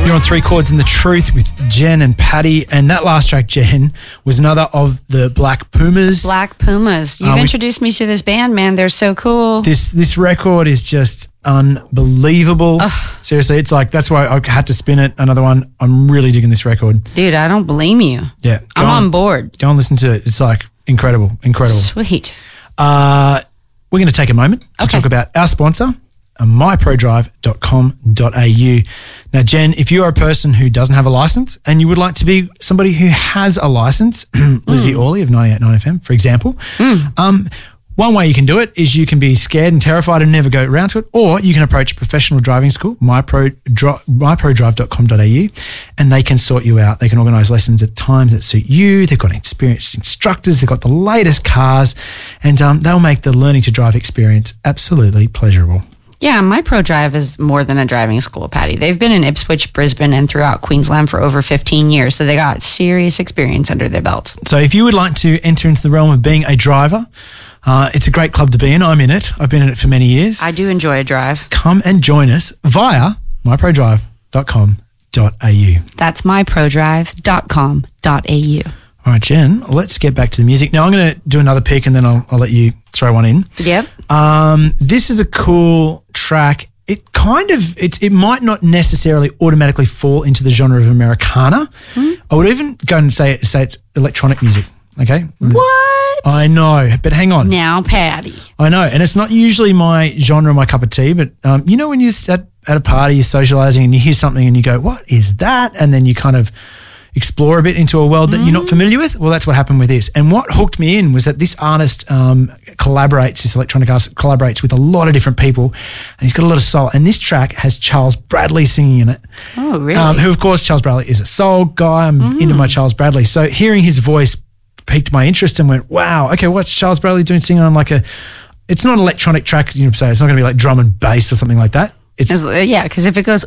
You're on Three Chords and the Truth with Jen and Patty. And that last track, Jen, was another of the Black Pumas. Black Pumas. You've introduced me to this band, man. They're so cool. This record is just unbelievable. Ugh. Seriously, it's like, that's why I had to spin it. Another one. I'm really digging this record. Dude, I don't blame you. Yeah. I'm on board. Go and listen to it. It's like incredible. Sweet. We're going to take a moment to talk about our sponsor, myprodrive.com.au. Now, Jen, if you are a person who doesn't have a license and you would like to be somebody who has a license, Lizzie Orley of 98.9 FM, for example, one way you can do it is you can be scared and terrified and never go around to it, or you can approach a professional driving school, myprodrive.com.au, and they can sort you out. They can organise lessons at times that suit you. They've got experienced instructors. They've got the latest cars, and they'll make the learning to drive experience absolutely pleasurable. Yeah, MyProDrive is more than a driving school, Patty. They've been in Ipswich, Brisbane, and throughout Queensland for over 15 years, so they got serious experience under their belt. So if you would like to enter into the realm of being a driver, it's a great club to be in. I'm in it. I've been in it for many years. I do enjoy a drive. Come and join us via myprodrive.com.au. That's myprodrive.com.au. All right, Jen, let's get back to the music. Now, I'm going to do another pick and then I'll let you throw one in. Yep. This is a cool track. It might not necessarily automatically fall into the genre of Americana. I would even go and say it's electronic music. Okay. What? I know, but hang on. Now, Patty. I know, and it's not usually my genre, my cup of tea, but you know when you're at a party, you're socialising and you hear something and you go, what is that? And then you kind of explore a bit into a world that you're not familiar with. Well, that's what happened with this. And what hooked me in was that this artist this electronic artist collaborates with a lot of different people, and he's got a lot of soul. And this track has Charles Bradley singing in it. Oh, really? Who, of course, Charles Bradley is a soul guy. I'm into my Charles Bradley. So hearing his voice piqued my interest and went, wow, okay, what's Charles Bradley doing singing on it's not an electronic track, so it's not going to be like drum and bass or something like that. Because if it goes,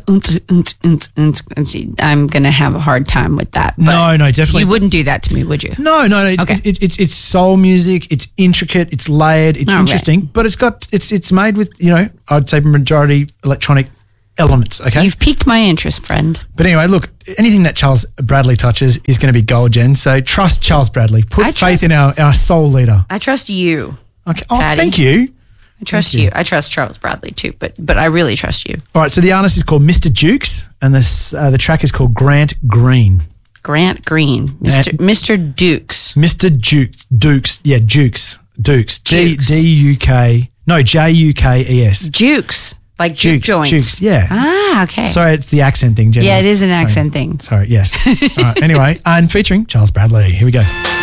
I'm going to have a hard time with that. But no, definitely. You wouldn't do that to me, would you? No. It's soul music. It's intricate. It's layered. It's interesting, but it's made with, I'd say majority electronic elements. Okay, you've piqued my interest, friend. But anyway, look, anything that Charles Bradley touches is going to be gold, Jen. So trust Charles Bradley. Put faith in our soul leader. I trust you. Okay. Oh, Patty. Thank you. I trust you. I trust Charles Bradley too, but I really trust you. All right, so the artist is called Mr. Jukes, and the track is called Grant Green. Grant Green. Mr. Dukes. Mr. Dukes. Yeah, Dukes. D-U-K. No, J-U-K-E-S. Jukes. Like juke joints. Jukes, yeah. Ah, okay. Sorry, it's the accent thing, Jen. Yeah, it is an accent thing. Sorry, yes. All right, anyway, and featuring Charles Bradley. Here we go.